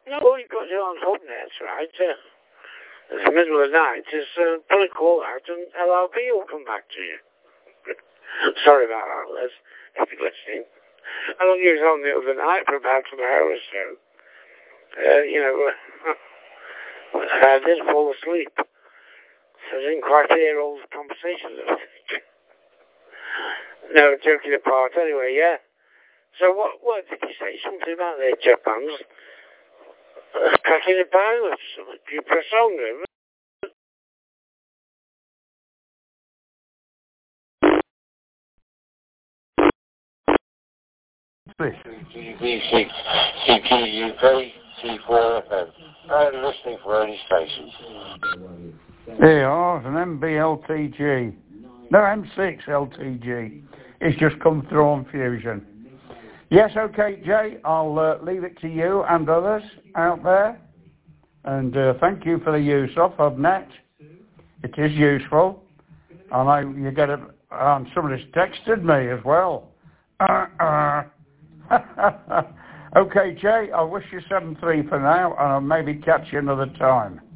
No, you've got your own hub net, right? It's the middle of the night. Just pull a call out and LRB will come back to you. Sorry about that, Les, if you're listening. I don't use on the other night for about an hour or so. I did fall asleep. So I didn't quite hear all the conversations. No, joking apart. Anyway, yeah. So what did you say? Something about the Japan's cracking a barrel or something. Do you press on them? BBC, CQ C4FM. I'm listening for any stations. There you are, an MBLTG. No, M6 LTG. It's just come through on Fusion. Yes, okay, Jay, I'll leave it to you and others out there. And thank you for the use of HubNet. It is useful. I know you get it, somebody's texted me as well. Okay, Jay, I wish you 7-3 for now, and I'll maybe catch you another time.